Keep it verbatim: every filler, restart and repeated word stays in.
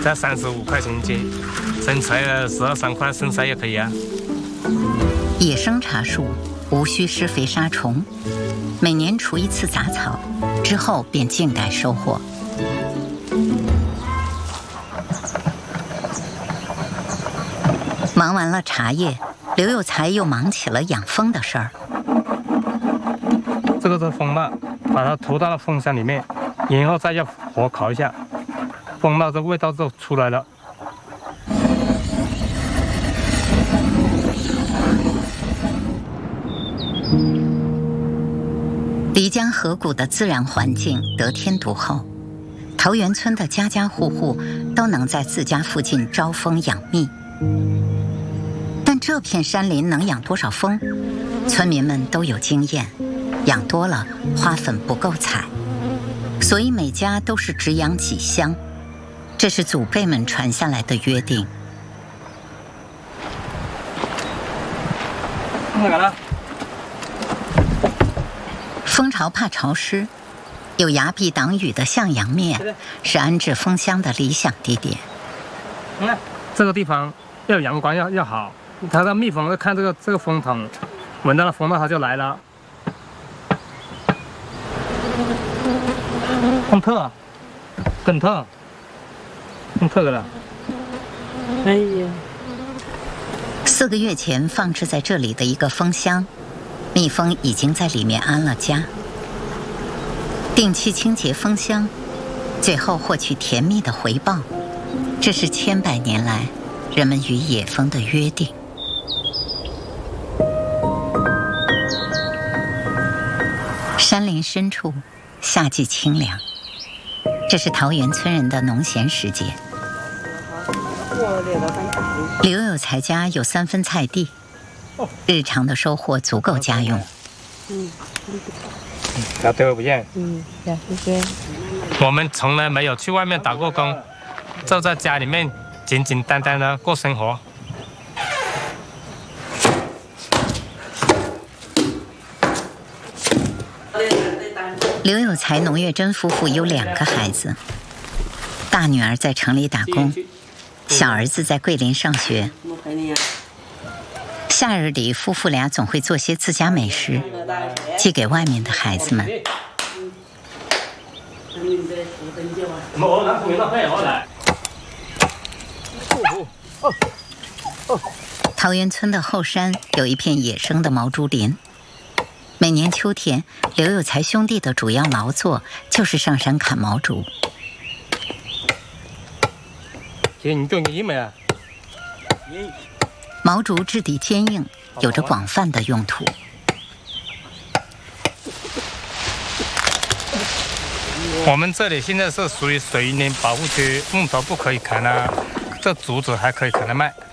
在三十五块钱一斤，生菜的十二三块，生菜也可以啊。 野生茶树无需施肥杀虫，每年除一次杂草，之后便静待收获。忙完了茶叶，刘有才又忙起了养蜂的事儿。 这个是蜂蜡，把它涂到了蜂箱里面，然后再用火烤一下，蜂蜡的味道就出来了。 漓江河谷的自然环境得天独厚，桃源村的家家户户都能在自家附近招蜂养蜜。但这片山林能养多少蜂？村民们都有经验，养多了花粉不够采，所以每家都是只养几箱，这是祖辈们传下来的约定。 那个呢？ 蜂巢怕潮湿，有崖壁挡雨的向阳面是安置蜂箱的理想地点。 你看这个地方要阳光要要好，它的蜜蜂看这个这个蜂筒，闻到了蜂蜡它就来了。更特，更特，更特的了。 哎呀！ 四个月前放置在这里的一个蜂箱，蜜蜂已经在里面安了家。定期清洁蜂箱，最后获取甜蜜的回报，这是千百年来人们与野蜂的约定。山林深处，夏季清凉，这是桃源村人的农闲时节。刘有才家有三分菜地，日常的收获足够家用。 嗯， 要对我不厌。 嗯，谢谢。 我们从来没有去外面打过工，就在家里面简简单单的过生活。 刘有才、农月珍夫妇有两个孩子，大女儿在城里打工，小儿子在桂林上学。夏日里，夫妇俩总会做些自家美食，寄给外面的孩子们。桃源村的后山有一片野生的毛竹林，每年秋天，刘有才兄弟的主要劳作就是上山砍毛竹。 姐，你做你没啊？ 毛竹质地坚硬，有着广泛的用途。 我们这里现在是属于水林保护区，木头不可以砍啊，这竹子还可以砍来卖。